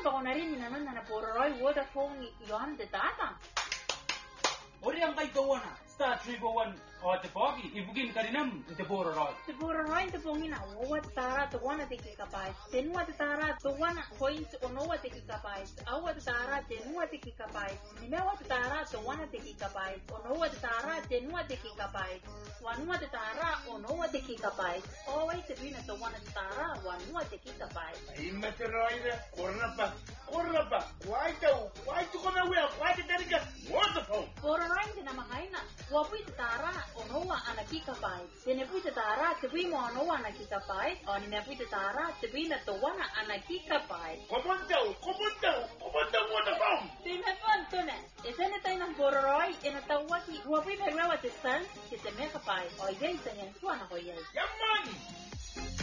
bako na rin inanon na naporoy water phone yon de tata. Ori ang kay kawana. Star 301 o te pogi ibugin karinam te bororoy. Te bororoy te pongina owa tara to wana te kikapay. Tenua te tara to wana point onowa te kikapay. Awa te tara tenua te kikapay. Nimewa te tara to wana te kikapay. Onowa te tara tenua te kikapay. Wanua te tara onowa te kikapay. Owai te bina to wana te tara wanua te kikapay. Ima te roida korna pa. Wai tu kona wea, wai te terika. Waterfall. Bororoy te namakaina. Wapui te tara onowa anakikapay. Tenepui te tara te bimo onowa anakikapay. O ninepui te tara te bina to wana anakikapay. Komandau, waterfall. Pinapon to ne. Isene tayo ng bororoy inatawaki. Wapui merewa te san. Kitemekapay. O yay sa yan suwan ako yay. Yaman!